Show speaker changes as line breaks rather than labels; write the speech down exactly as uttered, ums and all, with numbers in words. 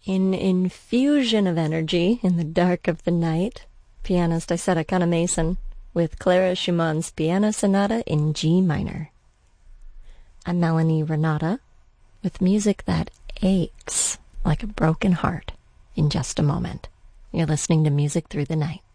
In Infusion of Energy in the Dark of the Night, pianist Isetta Kana-Mason with Clara Schumann's Piano Sonata in G minor. I'm Melanie Renata with music that aches like a broken heart in just a moment. You're listening to Music Through the Night.